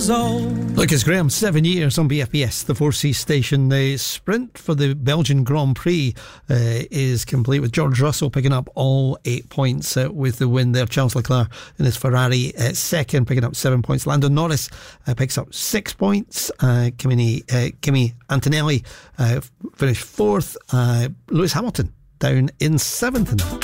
Lucas Graham, 7 years on BFBS, the 4C station. The sprint for the Belgian Grand Prix is complete, with George Russell picking up all 8 points with the win there. Charles Leclerc in his Ferrari second, picking up 7 points. Lando Norris picks up 6 points. Kimi Antonelli finished fourth. Lewis Hamilton down in seventh.